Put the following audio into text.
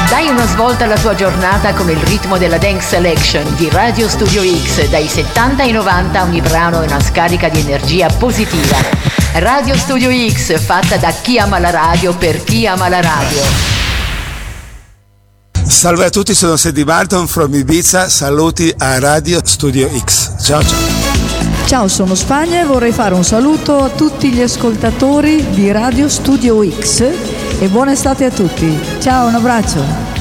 Dai una svolta alla tua giornata con il ritmo della Dance Selection di Radio Studio X. Dai 70 ai 90 ogni brano è una scarica di energia positiva. Radio Studio X, fatta da chi ama la radio per chi ama la radio. Salve a tutti, sono Sandy Barton from Ibiza. Saluti a Radio Studio X. Ciao ciao. Ciao, sono Spagna e vorrei fare un saluto a tutti gli ascoltatori di Radio Studio X e buona estate a tutti. Ciao, un abbraccio.